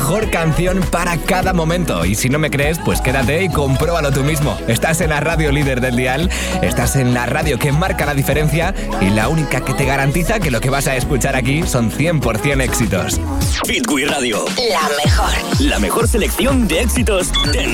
mejor canción para cada momento. Y si no me crees, pues quédate y compruébalo tú mismo. Estás en la radio líder del dial, estás en la radio que marca la diferencia y la única que te garantiza que lo que vas a escuchar aquí son 100% éxitos. Hit We Radio. La mejor. La mejor selección de éxitos de